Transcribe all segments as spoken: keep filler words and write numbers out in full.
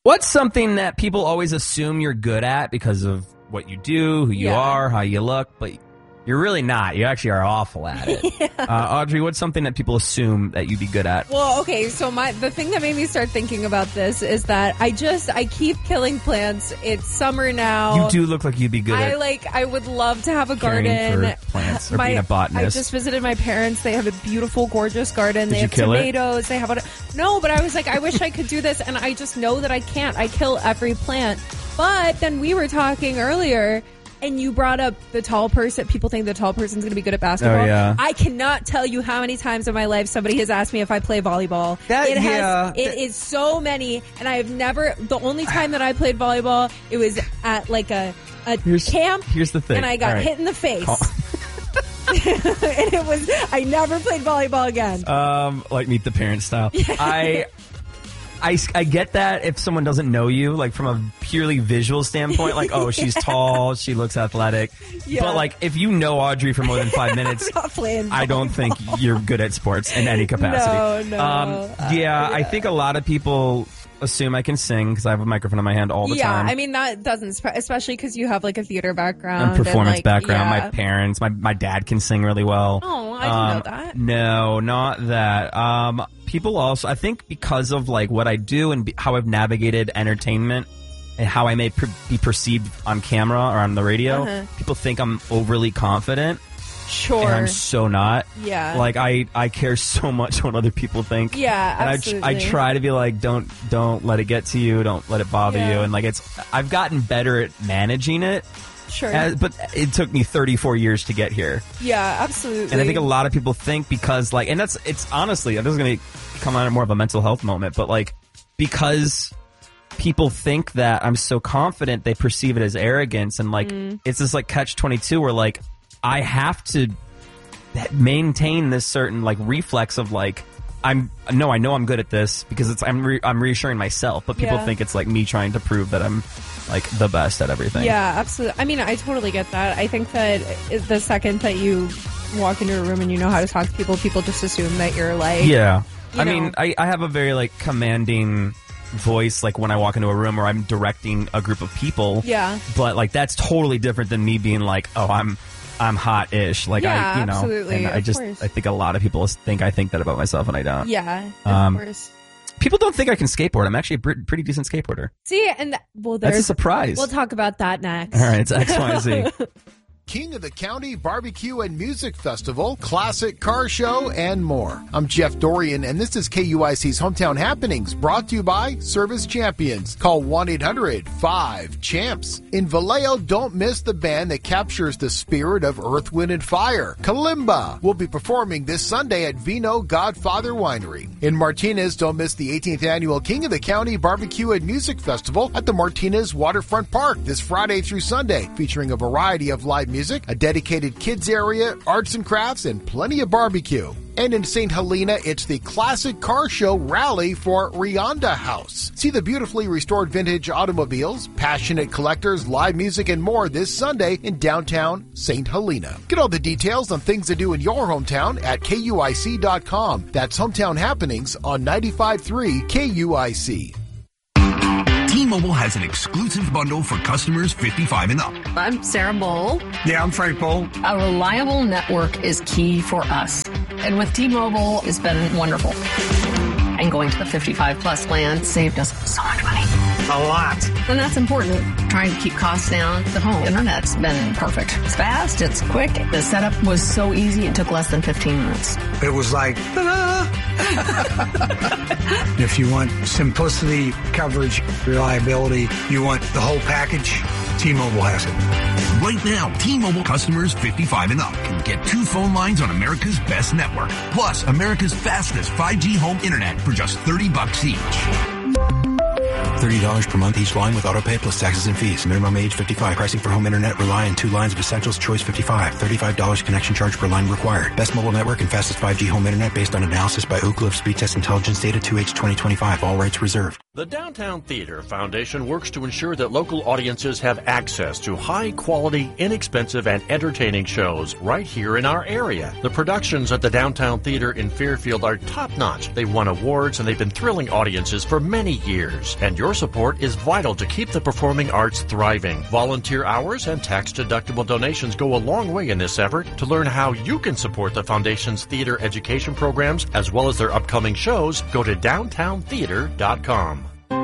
What's something that people always assume you're good at because of what you do, who you Yeah. are, how you look, but you're really not. You actually are awful at it. Yeah. uh, Audrey, what's something that people assume that you'd be good at? Well, okay, so my the thing that made me start thinking about this is that I just I keep killing plants. It's summer now. You do look like you'd be good I at like I would love to have a caring garden. for plants or My- being a botanist. I just visited my parents. They have a beautiful, gorgeous garden. Did they you have kill it? tomatoes. They have a, no, but I was like, I wish I could do this, and I just know that I can't. I kill every plant. But then we were talking earlier. And you brought up the tall person. People think the tall person's going to be good at basketball. Oh, yeah. I cannot tell you how many times in my life somebody has asked me if I play volleyball. That- it has, yeah. it That- is so many, and I have never. The only time that I played volleyball, it was at like a a Here's- camp. here's the thing. and I got All right. hit in the face. Call- and it was. I never played volleyball again. Um, like Meet the Parents style. I, I, I get that if someone doesn't know you, like from a purely visual standpoint, like, oh, she's tall, she looks athletic. Yeah. But like, if you know Audrey for more than five minutes, I'm not playing I don't think you're good at sports in any capacity. No, no. Um, Uh, yeah, I yeah. think a lot of people assume I can sing because I have a microphone in my hand all the yeah, time. I mean that doesn't, spe- especially because you have like a theater background and performance like, background. yeah. My parents, my my dad can sing really well. Oh, I didn't Um, know that. No, not that. Um, people also, I think, because of like what I do and be, how I've navigated entertainment and how I may per- be perceived on camera or on the radio, Uh-huh. people think I'm overly confident. Sure. And I'm so not. Yeah. Like I, I care so much what other people think. Yeah, and absolutely. I, I try to be like, don't, don't let it get to you. Don't let it bother Yeah. you. And like, it's, I've gotten better at managing it. Sure. As, but it took me thirty-four years to get here. Yeah, absolutely. And I think a lot of people think because like, and that's, it's honestly, this is going to come on more of a mental health moment, but like, because people think that I'm so confident, they perceive it as arrogance. And like, Mm. it's this like catch twenty-two where like, I have to maintain this certain like reflex of like, I'm no, I know I'm good at this because it's I'm re, I'm reassuring myself, but people Yeah. think it's like me trying to prove that I'm like the best at everything. Yeah, absolutely. I mean, I totally get that. I think that it- the second that you walk into a room and you know how to talk to people, people just assume that you're like, Yeah. you I know. mean, I, I have a very like commanding voice like when I walk into a room or I'm directing a group of people. Yeah. But like that's totally different than me being like, oh, I'm I'm hot-ish. Like Yeah, I, you know, absolutely, and I of just course. I think a lot of people think I think that about myself and I don't. yeah, of Um, course. People don't think I can skateboard. I'm actually a pr- pretty decent skateboarder. See, and th- well, That's there's a surprise. We'll talk about that next. All right, it's X Y Z. King of the County Barbecue and Music Festival, classic car show, and more. I'm Jeff Dorian, and this is K U I C's Hometown Happenings, brought to you by Service Champions. Call one eight hundred five champs. In Vallejo, don't miss the band that captures the spirit of Earth, Wind, and Fire. Kalimba will be performing this Sunday at Vino Godfather Winery. In Martinez, don't miss the eighteenth Annual King of the County Barbecue and Music Festival at the Martinez Waterfront Park this Friday through Sunday, featuring a variety of live music. Music, a dedicated kids area, arts and crafts, and plenty of barbecue. And in Saint Helena, it's the Classic Car Show Rally for Rianda House. See the beautifully restored vintage automobiles, passionate collectors, live music, and more this Sunday in downtown Saint Helena. Get all the details on things to do in your hometown at K U I C dot com. That's Hometown Happenings on ninety-five point three K U I C. T-Mobile has an exclusive bundle for customers fifty-five and up. I'm Sarah Bowl. Yeah, I'm Frank Bowl. A reliable network is key for us. And with T-Mobile, it's been wonderful. And going to the fifty-five plus plan saved us so much money. A lot. And that's important. Trying to keep costs down. The home internet's been perfect. It's fast. It's quick. The setup was so easy. It took less than fifteen minutes. It was like, ta-da! If you want simplicity, coverage, reliability, you want the whole package, T-Mobile has it. Right now, T-Mobile customers fifty-five and up can get two phone lines on America's best network, plus America's fastest five G home internet for just thirty bucks each. thirty dollars per month each line with autopay plus taxes and fees. Minimum age fifty-five. Pricing for home internet rely on two lines of Essentials Choice fifty-five. thirty-five dollars connection charge per line required. Best mobile network and fastest five G home internet based on analysis by Ookla of Speed Test Intelligence Data two H twenty twenty-five. All rights reserved. The Downtown Theater Foundation works to ensure that local audiences have access to high-quality, inexpensive, and entertaining shows right here in our area. The productions at the Downtown Theater in Fairfield are top-notch. They've won awards and they've been thrilling audiences for many years. And your support is vital to keep the performing arts thriving. Volunteer hours and tax-deductible donations go a long way in this effort. To learn how you can support the Foundation's theater education programs as well as their upcoming shows, go to downtown theater dot com.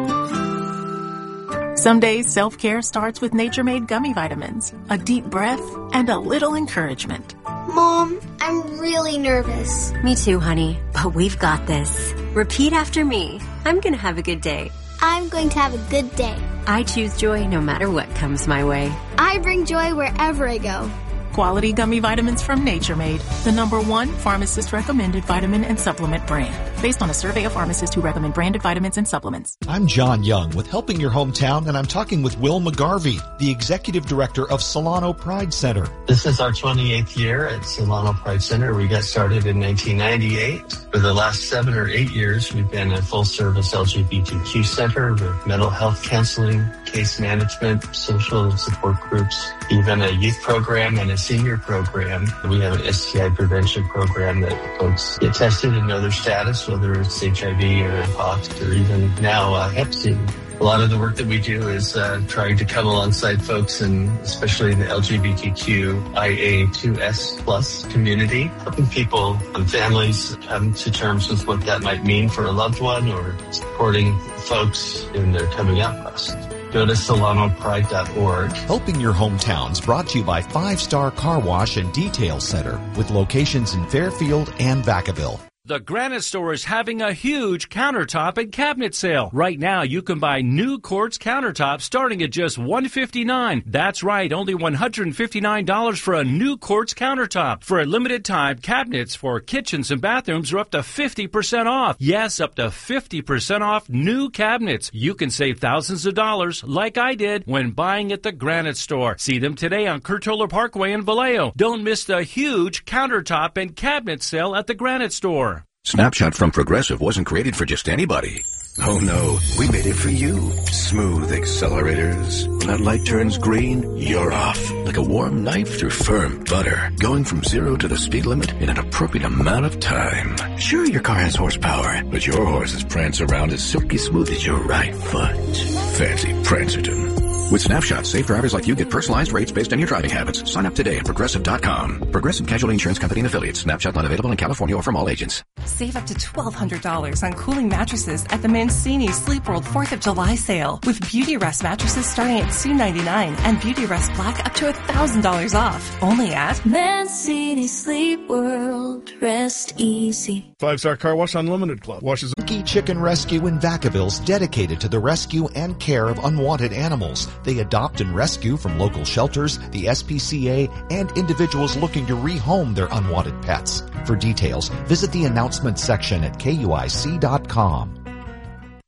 Some days self-care starts with Nature-Made gummy vitamins, a deep breath, and a little encouragement. Mom, I'm really nervous. Me too, honey, but we've got this. Repeat after me. I'm gonna have a good day. I'm going to have a good day. I choose joy no matter what comes my way. I bring joy wherever I go. Quality gummy vitamins from Nature Made, the number one pharmacist-recommended vitamin and supplement brand. Based on a survey of pharmacists who recommend branded vitamins and supplements. I'm John Young with Helping Your Hometown, and I'm talking with Will McGarvey, the Executive Director of Solano Pride Center. This is our twenty-eighth year at Solano Pride Center. We got started in nineteen ninety-eight. For the last seven or eight years, we've been a full-service L G B T Q center with mental health counseling, case management, social support groups, even a youth program and a senior program. We have an S T I prevention program that folks get tested and know their status, whether it's H I V or M pox or even now uh, Hep C. A lot of the work that we do is uh, trying to come alongside folks, and especially in the L G B T Q I A two S plus community, helping people and families come to terms with what that might mean for a loved one, or supporting folks in their coming out process. Go to solano pride dot org. Helping Your Hometowns brought to you by Five Star Car Wash and Detail Center with locations in Fairfield and Vacaville. The Granite Store is having a huge countertop and cabinet sale. Right now, you can buy new quartz countertops starting at just one hundred fifty-nine dollars. That's right, only one hundred fifty-nine dollars for a new quartz countertop. For a limited time, cabinets for kitchens and bathrooms are up to fifty percent off. Yes, up to fifty percent off new cabinets. You can save thousands of dollars, like I did, when buying at the Granite Store. See them today on Curtola Parkway in Vallejo. Don't miss the huge countertop and cabinet sale at the Granite Store. Snapshot from Progressive wasn't created for just anybody. Oh no, we made it for you. Smooth accelerators. When that light turns green, you're off. Like a warm knife through firm butter. Going from zero to the speed limit in an appropriate amount of time. Sure, your car has horsepower, but your horses prance around as silky smooth as your right foot. Fancy Prancerton. With Snapshot, safe drivers like you get personalized rates based on your driving habits. Sign up today at Progressive dot com. Progressive Casualty Insurance Company and Affiliates. Snapshot not available in California or from all agents. Save up to twelve hundred dollars on cooling mattresses at the Mancini Sleep World fourth of July sale. With Beauty Rest mattresses starting at two ninety-nine and Beauty Rest Black up to one thousand dollars off. Only at Mancini Sleep World. Rest easy. Five Star Car Wash Unlimited Club. Washes Monkey Chicken Rescue in Vacaville's dedicated to the rescue and care of unwanted animals. They adopt and rescue from local shelters, the S P C A, and individuals looking to rehome their unwanted pets. For details, visit the announcement section at K U I C dot com.